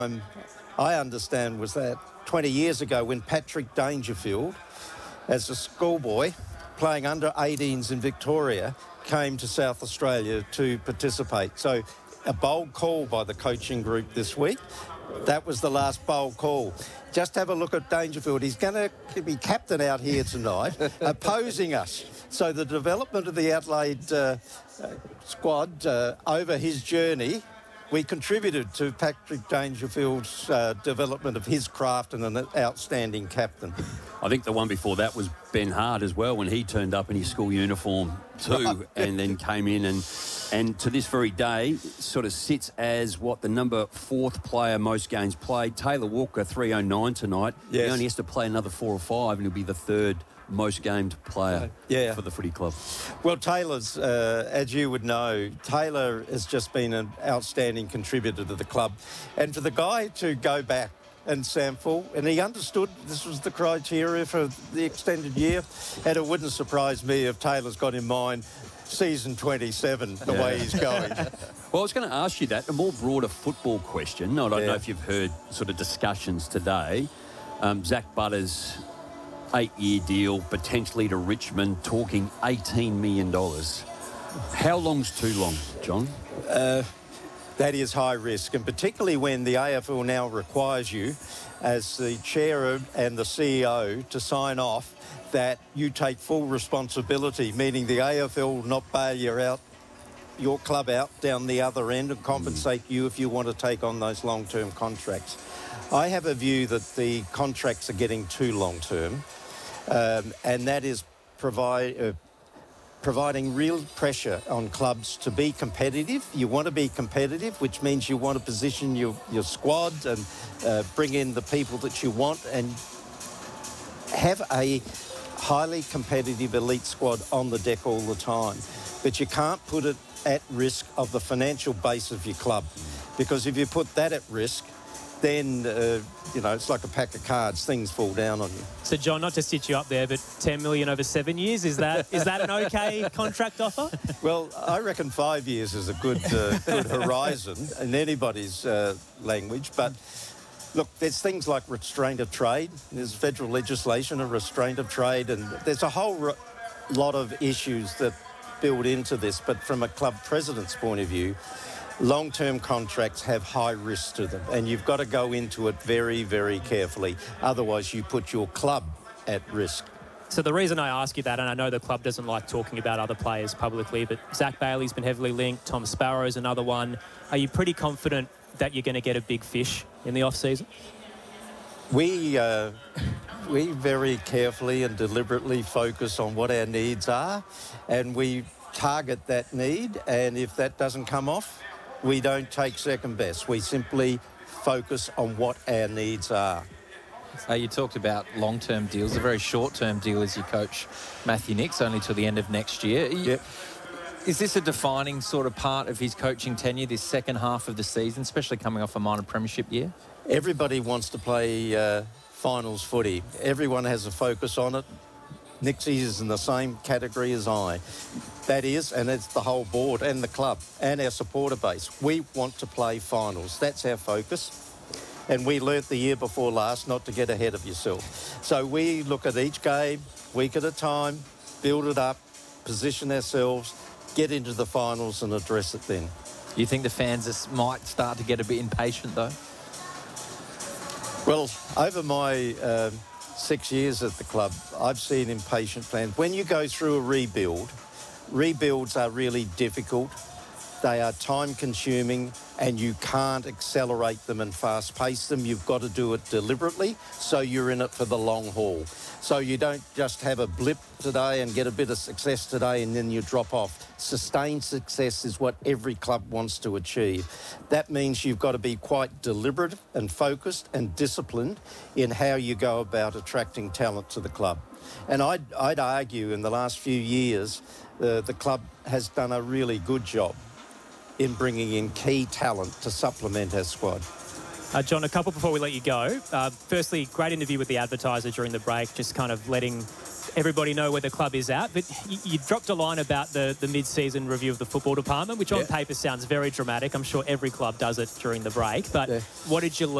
I understand was that 20 years ago when Patrick Dangerfield, as a schoolboy playing under 18s in Victoria, came to South Australia to participate. So a bold call by the coaching group this week. That was the last bold call. Just have a look at Dangerfield. He's going to be captain out here tonight, opposing us. So the development of the Adelaide squad over his journey, we contributed to Patrick Dangerfield's development of his craft and an outstanding captain. I think the one before that was Ben Hart as well, when he turned up in his school uniform too, and then came in and to this very day sort of sits as the number 4th player most games played. Taylor Walker, 309 tonight. Yes. He only has to play another 4 or 5 and he'll be the 3rd most gamed player for the footy club. Well, Taylor's, as you would know, Taylor has just been an outstanding contributor to the club. And for the guy to go back and sample, and he understood this was the criteria for the extended year, and it wouldn't surprise me if Taylor's got in mind season 27, the way he's going. Well, I was going to ask you that, a more broader football question. I don't know if you've heard sort of discussions today. Zach Butters' 8-year deal, potentially to Richmond, talking $18 million. How long's too long, John? That is high risk, and particularly when the AFL now requires you, as the chair and the CEO, to sign off that you take full responsibility, meaning the AFL will not bail your club out down the other end and compensate you if you want to take on those long-term contracts. I have a view that the contracts are getting too long-term, and that is providing real pressure on clubs to be competitive. You want to be competitive, which means you want to position your squad and bring in the people that you want and have a highly competitive elite squad on the deck all the time. But you can't put it at risk of the financial base of your club, because if you put that at risk, then, it's like a pack of cards. Things fall down on you. So, John, not to stitch you up there, but $10 million over 7 years, is that an okay contract offer? Well, I reckon 5 years is a good horizon in anybody's language. But, look, there's things like restraint of trade. There's federal legislation of restraint of trade, and there's a whole lot of issues that build into this. But from a club president's point of view, long-term contracts have high risk to them, and you've got to go into it very, very carefully. Otherwise, you put your club at risk. So the reason I ask you that, and I know the club doesn't like talking about other players publicly, but Zach Bailey's been heavily linked, Tom Sparrow's another one. Are you pretty confident that you're going to get a big fish in the off-season? We very carefully and deliberately focus on what our needs are, and we target that need, and if that doesn't come off, we don't take second best. We simply focus on what our needs are. You talked about long-term deals. A very short-term deal as your coach, Matthew Nicks, only till the end of next year. Yep. Is this a defining sort of part of his coaching tenure, this second half of the season, especially coming off a minor premiership year? Everybody wants to play finals footy. Everyone has a focus on it. Nixie is in the same category as I. That is, and it's the whole board and the club and our supporter base. We want to play finals. That's our focus. And we learnt the year before last not to get ahead of yourself. So we look at each game, week at a time, build it up, position ourselves, get into the finals and address it then. You think the fans might start to get a bit impatient, though? Well, over my 6 years at the club, I've seen impatient fans. When you go through a rebuild, rebuilds are really difficult. They are time-consuming, and you can't accelerate them and fast-pace them. You've got to do it deliberately, so you're in it for the long haul. So you don't just have a blip today and get a bit of success today and then you drop off. Sustained success is what every club wants to achieve. That means you've got to be quite deliberate and focused and disciplined in how you go about attracting talent to the club. And I'd argue in the last few years, the club has done a really good job in bringing in key talent to supplement our squad. John, a couple before we let you go. Firstly, great interview with the Advertiser during the break, just kind of letting everybody know where the club is at. But you dropped a line about the mid-season review of the football department, which on paper sounds very dramatic. I'm sure every club does it during the break. But what did you learn